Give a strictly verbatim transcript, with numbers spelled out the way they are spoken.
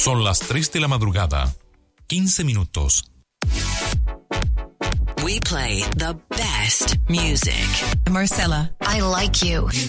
Son las tres de la madrugada, quince minutos. We play the best music. Marcella, I like you.